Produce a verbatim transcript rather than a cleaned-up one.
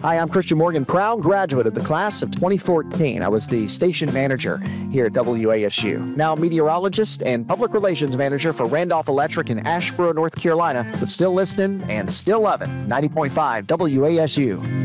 Hi, I'm Christian Morgan, proud graduate of the class of twenty fourteen. I was the station manager here at W A S U. Now meteorologist and public relations manager for Randolph Electric in Asheboro, North Carolina, but still listening and still loving ninety point five W A S U.